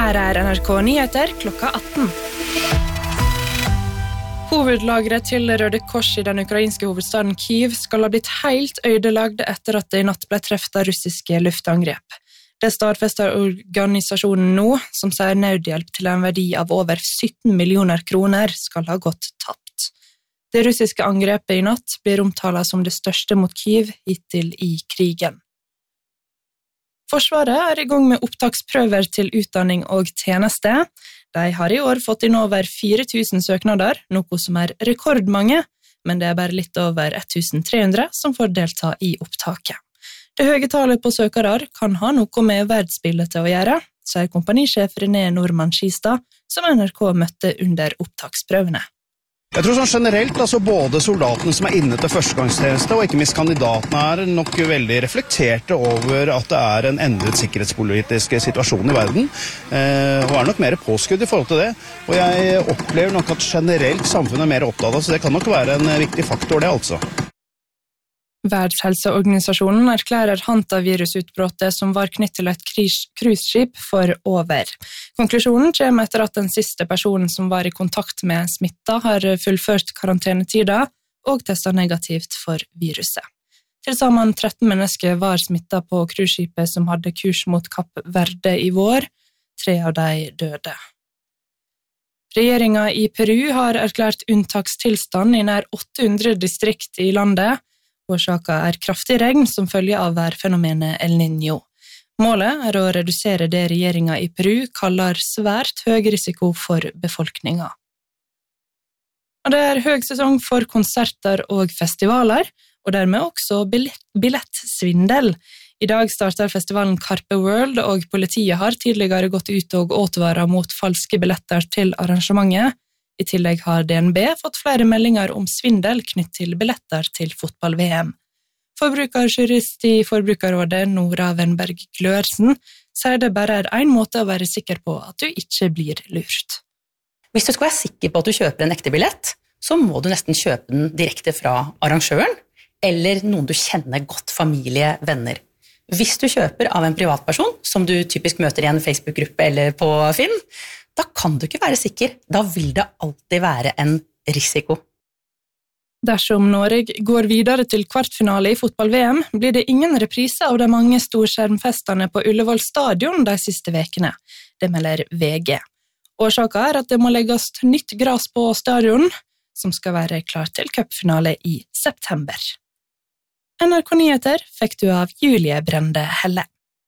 Her NRK Nyheter klokka 18. Hovedlagret til Røde Kors i den ukrainske hovedstaden Kyiv skal ha blitt helt ødelagt etter at det i natt ble treffet av russiske luftangrep. Det stadfester organisasjonen nå, som sier nødhjelp til en verdi av over 17 millioner kroner skal ha gått tapt. Det russiske angrepet i natt blir omtalt som det største mot Kyiv hittil i krigen. Forsvaret i gang med opptaksprøver til utdanning og tjeneste. De har i år fått inn over 4000 søknader, noe som rekordmange, men det bare litt over 1300 som får delta i opptaket. Det høye tallet på søkere kan ha noe med verdensbildet å gjøre, sier kompanisjef René Normann Skistad, som NRK møtte under opptaksprøvene. Jeg tror generelt, både soldatene som inne til førstegangstjeneste og ikke minst kandidatene nok veldig reflekterte over at det en endret sikkerhetspolitisk situasjon i verden, og nok mer påskudd i forhold til det. Og jeg opplever nok at generelt samfunnet mer opptatt, så det kan nok være en viktig faktor det altså. Verdenshelseorganisasjonen erklærer hantavirusutbrottet som var knyttet til et cruiseskip for over. Konklusjonen kommer etter at den siste personen som var i kontakt med smitta har fullført karantenetida og testet negativt for viruset. Til sammen 13 mennesker var smittet på cruiseskipet som hadde kurs mot Kapp Verde i vår. 3 av de døde. Regjeringen i Peru har erklært unntakstilstand i nær 800 distrikt i landet. Årsaken kraftig regn som følge av værfenomenet El Niño. Målet å redusere det regjeringen i Peru kaller svært høy risiko for befolkningen. Og det høy sesong for konserter og festivaler, og dermed også billettsvindel. I dag starter festivalen Carpe World, og politiet har tidligere gått ut og advaret mot falske billetter til arrangementet. I tillegg har DNB fått flere meldinger om svindel knytt til billetter til fotball-VM. Forbrukerjurist i Forbrukerrådet Nora Wenberg Glørsen sier det bare en måte å være sikker på at du ikke blir lurt. Hvis du skal være sikker på at du kjøper en ekte billett, så må du nesten kjøpe den direkte fra arrangøren, eller noen du kjenner godt, familie, venner. Hvis du kjøper av en privatperson, som du typisk møter i en Facebook-gruppe eller på Finn, da kan du ikke være sikker. Da vil det alltid være en risiko. Dersom Norge går videre til kvartfinale i fotball-VM, blir det ingen reprise av de mange storskjermfestene på Ullevål stadion de siste vekene. Det melder VG. Årsaken at det må legges nytt gras på stadion, som skal være klar til cupfinale i september. NRK Nyheter fikk du av Julie Brende Helle.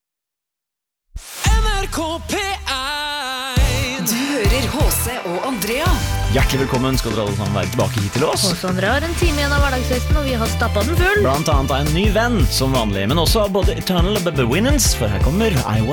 NRK P1. Du hører H.C. og Andrea. Hjertelig velkommen skal dere alle sammen være tilbake hit til oss. H.C. og Andrea har en time igjen av hverdagsfesten, og vi har stappet den full. Blant annet av en ny venn, som vanlig, men også av både Eternal og Bebe Winans, for her kommer I Want